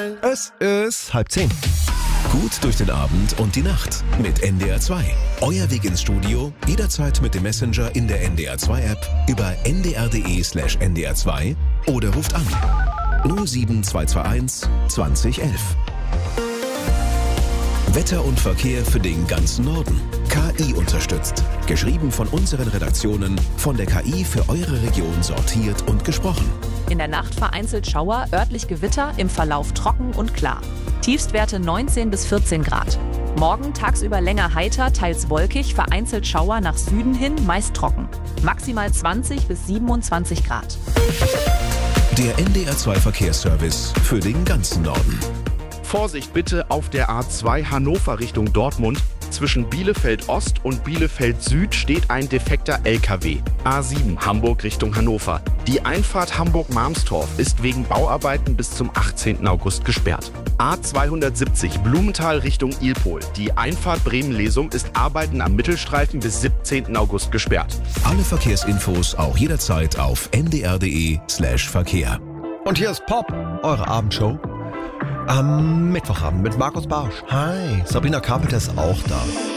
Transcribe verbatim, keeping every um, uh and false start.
Es ist halb zehn. Gut durch den Abend und die Nacht mit N D R zwei. Euer Weg ins Studio, jederzeit mit dem Messenger in der N D R zwei App, über n d r punkt d e slash n d r zwei oder ruft an null sieben zwei zwei eins zwanzig elf. Wetter und Verkehr für den ganzen Norden. K I unterstützt. Geschrieben von unseren Redaktionen, von der K I für eure Region sortiert und gesprochen. In der Nacht vereinzelt Schauer, örtlich Gewitter, im Verlauf trocken und klar. Tiefstwerte neunzehn bis vierzehn Grad. Morgen tagsüber länger heiter, teils wolkig, vereinzelt Schauer nach Süden hin, meist trocken. Maximal zwanzig bis siebenundzwanzig Grad. Der N D R zwei Verkehrsservice für den ganzen Norden. Vorsicht bitte auf der A zwei Hannover Richtung Dortmund. Zwischen Bielefeld Ost und Bielefeld Süd steht ein defekter L K W. A sieben Hamburg Richtung Hannover. Die Einfahrt Hamburg-Marmstorf ist wegen Bauarbeiten bis zum achtzehnten August gesperrt. A zweihundertsiebzig Blumenthal Richtung Ilpol. Die Einfahrt Bremen-Lesum ist Arbeiten am Mittelstreifen bis siebzehnten August gesperrt. Alle Verkehrsinfos auch jederzeit auf n d r punkt d e slash Verkehr. Und hier ist Pop, eure Abendshow. Am Mittwochabend mit Markus Barsch. Hi, Sabrina Carpenter ist auch da.